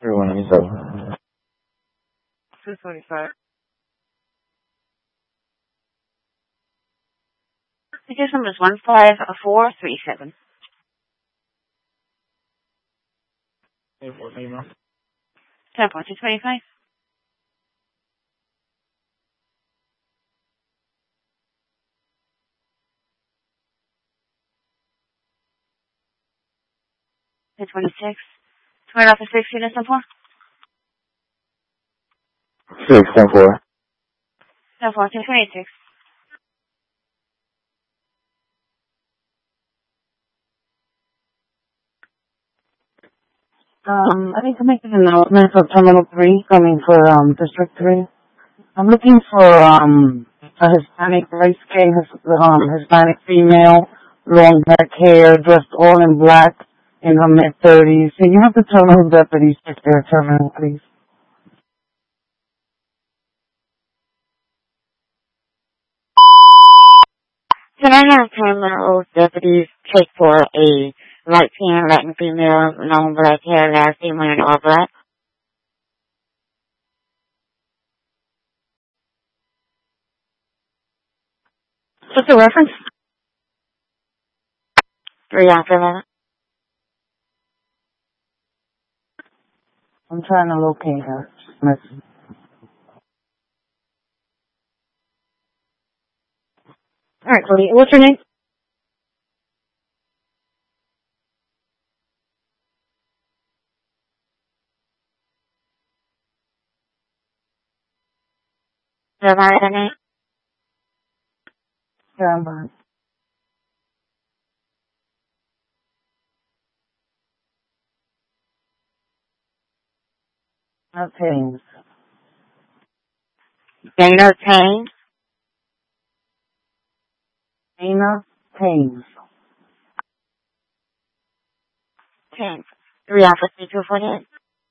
3197. 225. Ticket number is 15437. 10.225. The 26. 20 off the 6 units and 4. 614. 226. I need to make an announcement for Terminal 3 coming for District 3. I'm looking for a Hispanic light-skinned Hispanic female, long black hair, dressed all in black, in her mid-30s. Can you have the terminal deputies check their terminal, please? Can I have terminal deputies check for a light-skinned Latin female, long black hair, last name wearing all black? What's the reference? 3 after 11. I'm trying to locate her. All right, Cody. What's your name? Your last name? Caroline. Not Haynes. Dana Payne. Dana Haynes. 10. 3 after 248.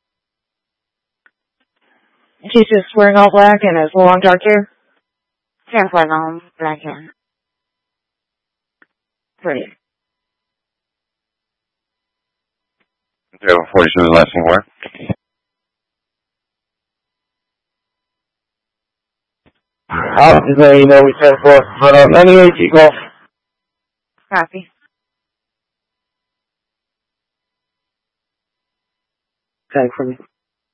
She's just wearing all black and has long dark hair? 10 for long black hair. 3. 042 last thing where? I'll just let you know we sent for, but anyway, keep going. Copy. Tag for me.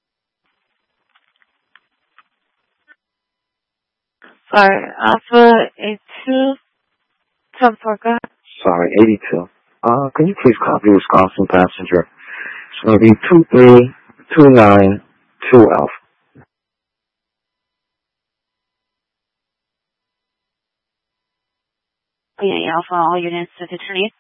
Sorry, Alpha 82. 10 Sorry, 82. Can you please copy Wisconsin passenger? It's going to be 23292 Alpha. Yeah, Alpha, all units to the 20th.